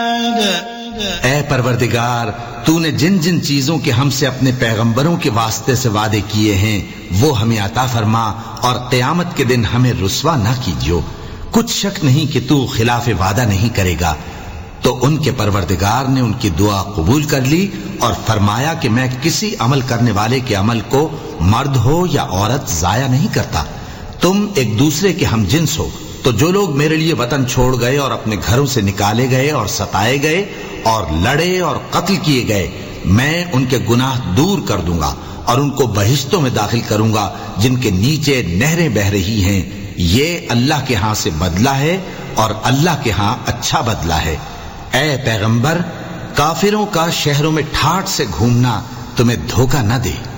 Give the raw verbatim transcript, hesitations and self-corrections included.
ऐ परवरदिगार, तूने जिन जिन चीजों के हमसे अपने पैगंबरों के वास्ते से वादे किए हैं वो हमें अता फरमा, और क़यामत के दिन हमें रुस्वा ना कीजियो। कुछ शक नहीं कि तू खिलाफ वादा नहीं करेगा। तो उनके परवरदिगार ने उनकी दुआ कबूल कर ली और फरमाया कि मैं किसी अमल करने वाले के अमल को मर्द हो या औरत जाया नहीं करता। तुम एक दूसरे के हम जिन्स हो, तो जो लोग मेरे लिए वतन छोड़ गए और अपने घरों से निकाले गए और सताए गए और लड़े और कत्ल किए गए, मैं उनके गुनाह दूर कर दूंगा और उनको बहिश्तों में दाखिल करूंगा जिनके नीचे नहरें बह रही हैं। ये अल्लाह के हां से बदला है और अल्लाह के हां अच्छा बदला है। ऐ पैगंबर, काफिरों का शहरों में ठाठ से घूमना तुम्हें धोखा न दे।